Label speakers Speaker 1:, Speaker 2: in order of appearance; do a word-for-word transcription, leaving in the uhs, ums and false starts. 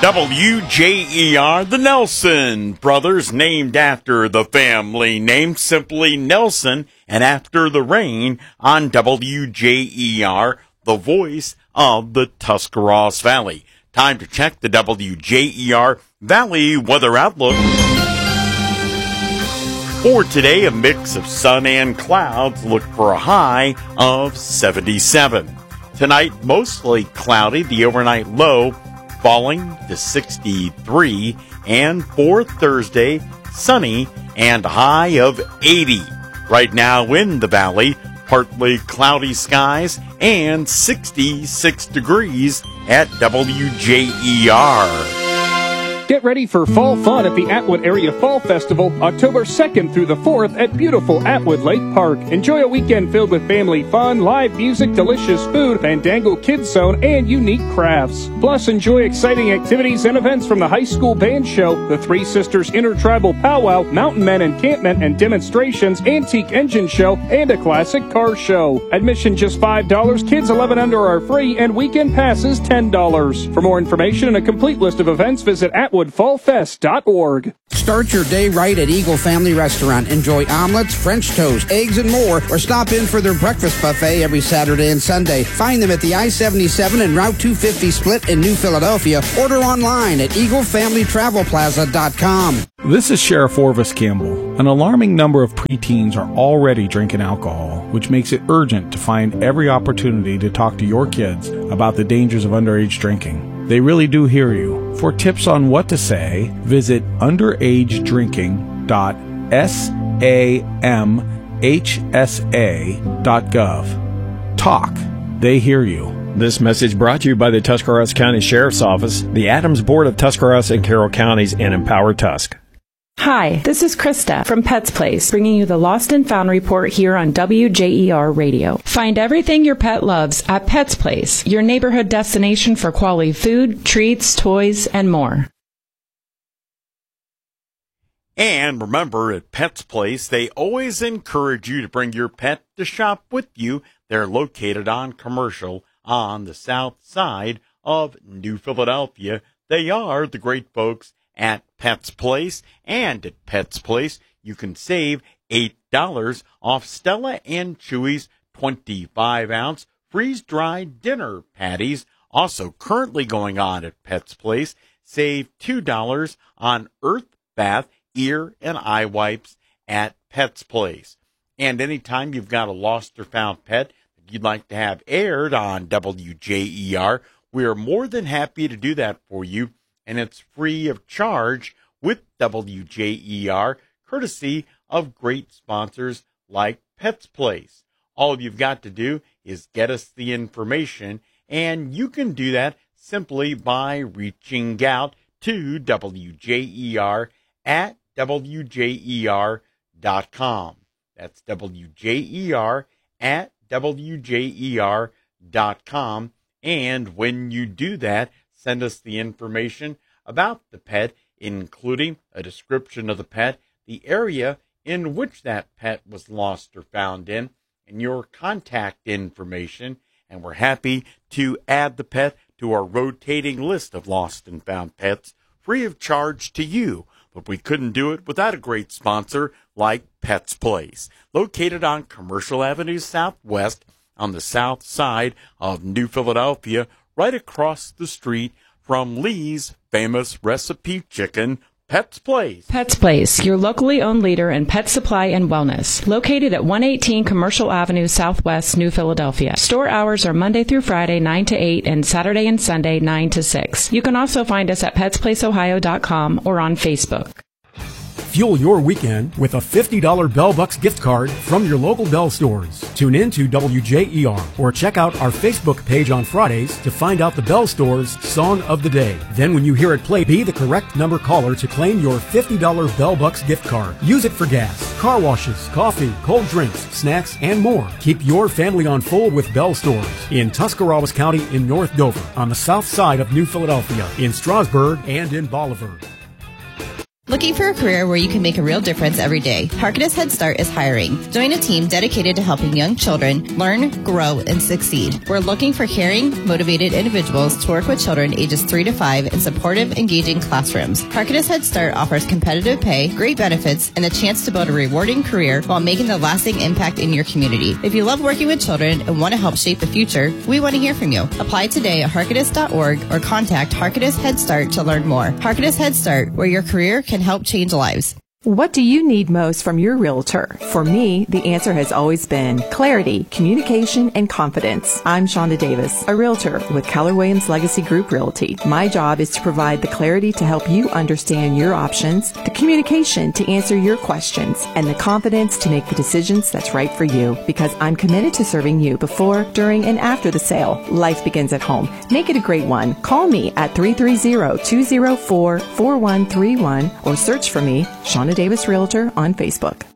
Speaker 1: W J E R, the Nelson brothers, named after the family name, simply Nelson, and after the rain on W J E R, the voice of the Tuscarawas Valley. Time to check the W J E R Valley Weather Outlook. For today, a mix of sun and clouds. Look for a high of seventy-seven. Tonight, mostly cloudy, the overnight low falling to sixty-three. And for Thursday, sunny and a high of eighty. Right now in the valley, partly cloudy skies and sixty-six degrees at W J E R.
Speaker 2: Get ready for fall fun at the Atwood Area Fall Festival, October second through the fourth at beautiful Atwood Lake Park. Enjoy a weekend filled with family fun, live music, delicious food, Fandango Kids Zone, and unique crafts. Plus, enjoy exciting activities and events from the high school band show, the Three Sisters Intertribal Powwow, Mountain Men Encampment and Demonstrations, Antique Engine Show, and a classic car show. Admission just five dollars, kids eleven under are free, and weekend passes ten dollars. For more information and a complete list of events, visit Atwood Fall Fest dot org.
Speaker 3: Start your day right at Eagle Family Restaurant. Enjoy omelets, French toast, eggs, and more, or stop in for their breakfast buffet every Saturday and Sunday. Find them at the I seventy-seven and Route two fifty split in New Philadelphia. Order online at eagle family travel plaza dot com.
Speaker 4: This is Sheriff Orvis Campbell. An alarming number of preteens are already drinking alcohol, which makes it urgent to find every opportunity to talk to your kids about the dangers of underage drinking. They really do hear you. For tips on what to say, visit underage drinking dot samhsa dot gov. Talk. They hear you.
Speaker 5: This message brought to you by the Tuscarawas County Sheriff's Office, the Adams Board of Tuscarawas and Carroll Counties, and Empower Tusk.
Speaker 6: Hi, this is Krista from Pets Place, bringing you the Lost and Found report here on W J E R Radio. Find everything your pet loves at Pets Place, your neighborhood destination for quality food, treats, toys, and more.
Speaker 1: And remember, at Pets Place, they always encourage you to bring your pet to shop with you. They're located on Commercial on the south side of New Philadelphia. They are the great folks at Pets Place, and at Pets Place, you can save eight dollars off Stella and Chewy's twenty-five ounce freeze-dried dinner patties. Also currently going on at Pets Place, save two dollars on Earth Bath ear and eye wipes at Pets Place. And anytime you've got a lost or found pet that you'd like to have aired on W J E R, we are more than happy to do that for you. And it's free of charge with W J E R, courtesy of great sponsors like Pets Place. All you've got to do is get us the information, and you can do that simply by reaching out to W J E R at W J E R dot com. That's W J E R at W J E R dot com. And when you do that, send us the information about the pet, including a description of the pet, the area in which that pet was lost or found in, and your contact information. And we're happy to add the pet to our rotating list of lost and found pets, free of charge to you. But we couldn't do it without a great sponsor like Pets Place, located on Commercial Avenue Southwest on the south side of New Philadelphia, right across the street from Lee's famous recipe chicken, Pets Place.
Speaker 6: Pets Place, your locally owned leader in pet supply and wellness. Located at one eighteen Commercial Avenue Southwest, New Philadelphia. Store hours are Monday through Friday, nine to eight, and Saturday and Sunday, nine to six. You can also find us at pets place ohio dot com or on Facebook.
Speaker 7: Fuel your weekend with a fifty dollars Bell Bucks gift card from your local Bell stores. Tune in to W J E R or check out our Facebook page on Fridays to find out the Bell Store's Song of the Day. Then when you hear it play, be the correct number caller to claim your fifty dollars Bell Bucks gift card. Use it for gas, car washes, coffee, cold drinks, snacks, and more. Keep your family on full with Bell Stores in Tuscarawas County in North Dover, on the south side of New Philadelphia, in Strasburg, and in Bolivar.
Speaker 8: Looking for a career where you can make a real difference every day? Harkness Head Start is hiring. Join a team dedicated to helping young children learn, grow, and succeed. We're looking for caring, motivated individuals to work with children ages three to five in supportive, engaging classrooms. Harkness Head Start offers competitive pay, great benefits, and the chance to build a rewarding career while making a lasting impact in your community. If you love working with children and want to help shape the future, we want to hear from you. Apply today at harkness dot org or contact Harkness Head Start to learn more. Harkness Head Start, where your career can help change lives.
Speaker 9: What do you need most from your realtor? For me, the answer has always been clarity, communication, and confidence. I'm Shonda Davis, a realtor with Keller Williams Legacy Group Realty. My job is to provide the clarity to help you understand your options, the communication to answer your questions, and the confidence to make the decisions that's right for you. Because I'm committed to serving you before, during, and after the sale. Life begins at home. Make it a great one. Call me at three three zero, two zero four, four one three one or search for me, Shonda Davis Realtor, on Facebook.